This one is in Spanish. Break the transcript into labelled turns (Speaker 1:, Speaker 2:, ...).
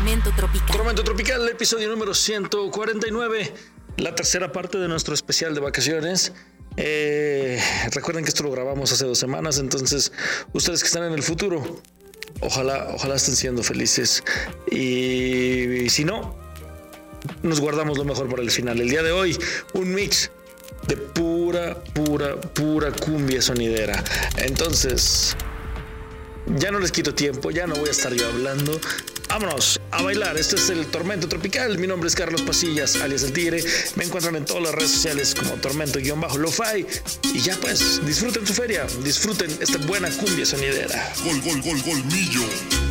Speaker 1: Tormento Tropical.
Speaker 2: Tormento Tropical, episodio número 149, la tercera parte de nuestro especial de vacaciones. Recuerden que esto lo grabamos hace 2 semanas, entonces ustedes que están en el futuro, ojalá estén siendo felices. Y si no, nos guardamos lo mejor para el final. El día de hoy, un mix de pura cumbia sonidera. Entonces, ya no les quito tiempo, ya no voy a estar yo hablando. Vámonos a bailar. Este es el Tormento Tropical. Mi nombre es Carlos Pasillas, alias El Tigre. Me encuentran en todas las redes sociales como Tormento-Lo-Fi. Y ya pues, disfruten su feria, disfruten esta buena cumbia sonidera.
Speaker 3: Gol, millo.